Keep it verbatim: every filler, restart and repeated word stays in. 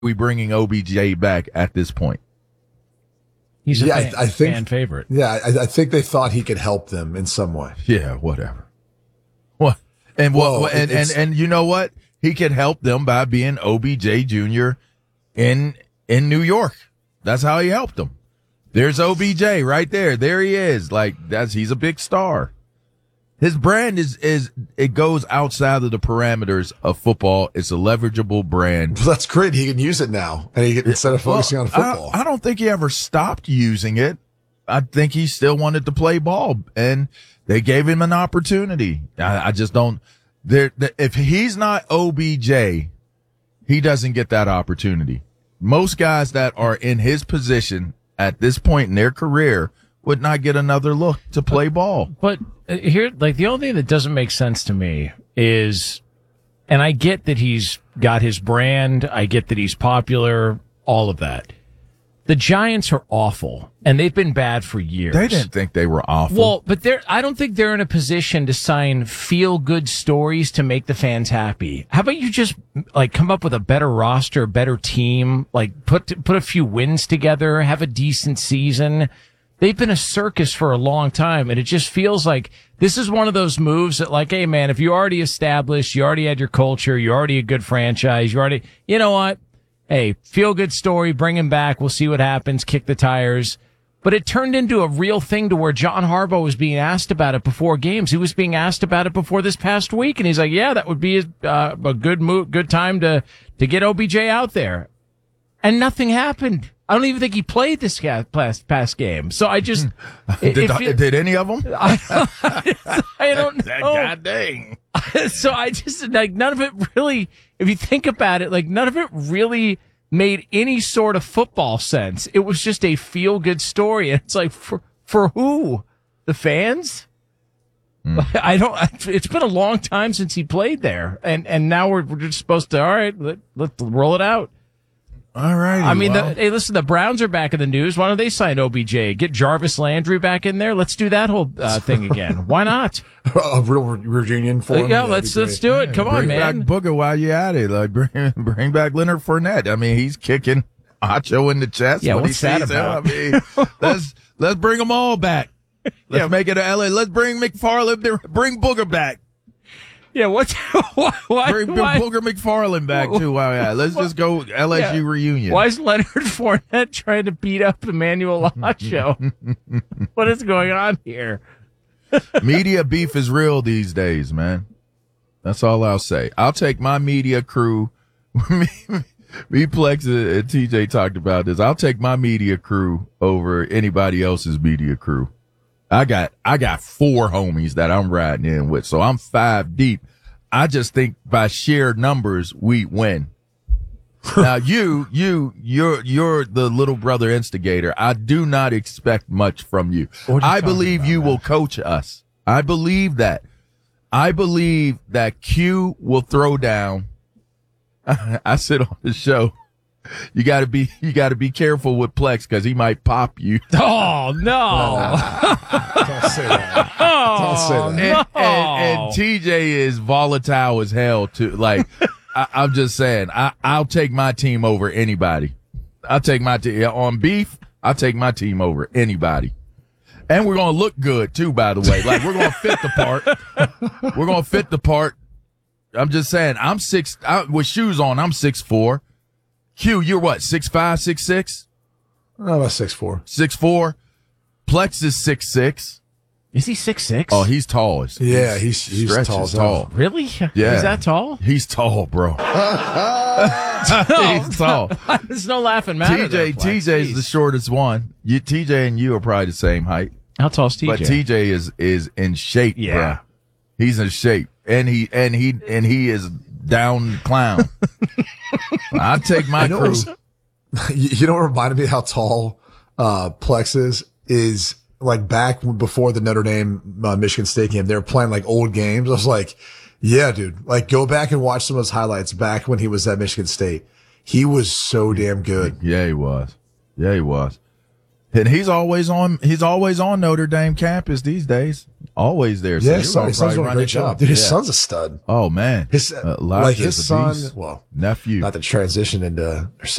we bringing O B J back at this point? He's a yeah, fan, I, I think, fan favorite. Yeah, I, I think they thought he could help them in some way. Yeah, whatever. What? And what? Well, and, and and you know what? He could help them by being O B J Junior in in New York. That's how he helped them. There's O B J right there. There he is. Like that's he's a big star. His brand is is it goes outside of the parameters of football. It's a leverageable brand. Well, that's great. He can use it now, and he can, instead of focusing well, on football. I, I don't think he ever stopped using it. I think he still wanted to play ball, and they gave him an opportunity. I, I just don't. There, if he's not O B J, he doesn't get that opportunity. Most guys that are in his position at this point in their career would not get another look to play ball. But uh, here, like the only thing that doesn't make sense to me is, and I get that he's got his brand, I get that he's popular, all of that. The Giants are awful, and they've been bad for years. They didn't think they were awful. Well, but they're, I don't think they're in a position to sign feel-good stories to make the fans happy. How about you just, like, come up with a better roster, a better team, like, put, put a few wins together, have a decent season. They've been a circus for a long time, and it just feels like this is one of those moves that, like, hey, man, if you already established, you already had your culture, you're already a good franchise, you already, you know what? Hey, feel good story, bring him back, we'll see what happens, kick the tires. But it turned into a real thing to where John Harbaugh was being asked about it before games. He was being asked about it before this past week, and he's like, yeah, that would be a, uh, a good move, good time to, to get O B J out there. And nothing happened. I don't even think he played this past, past game. So I just... did, it, it, did any of them? I, I don't know. God dang. So I just, like, none of it really, if you think about it, like, none of it really made any sort of football sense. It was just a feel-good story. And it's like, for, for who? The fans? Mm. I don't, it's been a long time since he played there. And, and now we're, we're just supposed to, all right, let, let's roll it out. All right. I mean, well. the, hey, listen, the Browns are back in the news. Why don't they sign O B J? Get Jarvis Landry back in there. Let's do that whole uh, thing again. Why not? A real reunion for him. Yeah, let's let's do it. Come bring on, man. Bring back Booger while you at it. Like bring bring back Leonard Fournette. I mean, he's kicking Acho in the chest. Yeah, when what's he that sees about? Him. I mean, let's let's bring them all back. Let's Yeah. make it a L A. Let's bring McFarland. Bring Booger back. Yeah, what's why? why, Bring why Booger McFarland back too. While yeah, let's just go L S U Yeah. reunion. Why is Leonard Fournette trying to beat up Emmanuel Acho? What is going on here? Media beef is real these days, man. That's all I'll say. I'll take my media crew. me, me, Plex, and T J talked about this. I'll take my media crew over anybody else's media crew. I got, I got four homies that I'm riding in with, so I'm five deep. I just think by sheer numbers, we win. Now you, you, you're, you're the little brother instigator. I do not expect much from you. What are you I talking believe about, you man? will coach us. I believe that. I believe that Q will throw down. I said on the show, you gotta be, you gotta be careful with Plex because he might pop you. Oh no! Don't say that. Oh, Don't say that. And, no. and, and T J is volatile as hell too. Like, I, I'm just saying, I, I'll take my team over anybody. I'll take my team on beef. I'll take my team over anybody. And we're going to look good too, by the way. Like, we're going to fit the part. We're going to fit the part. I'm just saying, I'm six, I, with shoes on, I'm six four. Q, you're what, six five, six six? Oh, about six four. six four. Plex is six six. Is he six six? Oh, he's tall. He's, Yeah, he's he's stretches tall. as hell. tall. really? Yeah. He's that tall? He's tall, bro. He's tall. There's no laughing matter. T J, there, Flex. T J's Jeez. the shortest one. You, T J and you are probably the same height, How tall is T J? but T J is is in shape, Yeah. bro. He's in shape, and he and he and he is down clown. I take my You know, crew. what was- you you know what reminded me of how tall uh, Plex is? Is like back before the Notre Dame uh, Michigan State game, they were playing like old games. I was like, yeah, dude, like go back and watch some of those highlights back when he was at Michigan State. He was so damn good. Yeah, he was. Yeah, he was. And he's always on. He's always on Notre Dame campus these days. always there. So Yeah, you're his, son, gonna his son's probably doing a run great into him. job. Dude, his Yeah. son's a stud. Oh man, His, uh, like Elijah's his a son, beast. well, nephew. not the transition into, or